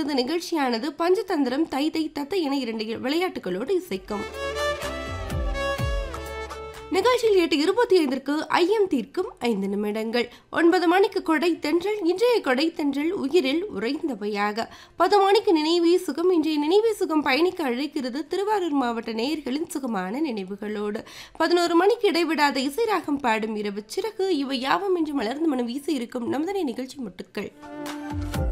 நமது நிகழ்ச்சியானது பஞ்சதந்திரம், தை தை தத்தை என 2 விளையாட்டுகளோடு இசைக்கும். நிகழ்ச்சியில் 8:25 ஐயம் தீர்க்கும் 5 நிமிடங்கள். 9 மணிக்கு கொடை தென்றல். இன்றைய கொடை தென்றல் உயிரில் உறைந்தவையாக. 10 மணிக்கு நினைவே சுகம். இன்றைய நினைவே சுகம் பயணிக்க அழைக்கிறது திருவாரூர் மாவட்ட நேயர்களின் சுகமான நினைவுகளோடு. 11 மணிக்கு இடைவிடாத இசைராகம் பாடும் இரவு சிறகு. இவை யாவும் இன்று மலர்ந்து மனம் வீசி இருக்கும் நமதனை நிகழ்ச்சி முட்டுக்கள்.